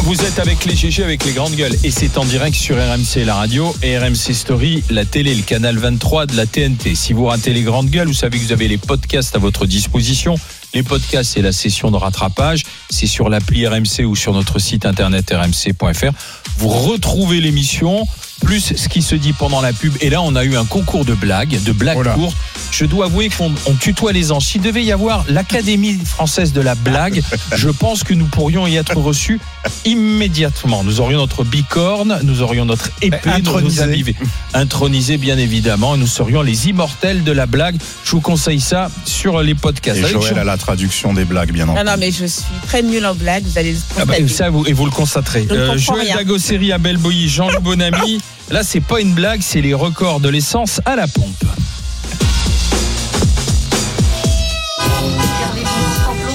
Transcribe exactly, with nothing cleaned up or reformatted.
Vous êtes avec les G G, avec les grandes gueules. Et c'est en direct sur R M C, la radio, et R M C Story, la télé, le canal vingt-trois de la T N T. Si vous ratez les grandes gueules, vous savez que vous avez les podcasts à votre disposition. Les podcasts, c'est la session de rattrapage. C'est sur l'appli R M C ou sur notre site internet r m c point f r. Vous retrouvez l'émission, plus ce qui se dit pendant la pub. Et là, on a eu un concours de blagues, de blagues oh courtes. Je dois avouer qu'on on tutoie les anges. S'il devait y avoir l'Académie française de la blague, je pense que nous pourrions y être reçus immédiatement. Nous aurions notre bicorne, nous aurions notre épée, intronisé. Nos intronisé bien évidemment, et nous serions les immortels de la blague. Je vous conseille ça sur les podcasts. Et Avec Joël a la traduction des blagues, bien entendu. Non, non, mais je suis très nulle en blague, vous allez le constater. Ah bah, ça, vous, et vous le constaterez. Euh, Joël Dagosseri, Abel Boilly, Jean-Loup Bonamy. Là, c'est pas une blague, c'est les records de l'essence à la pompe.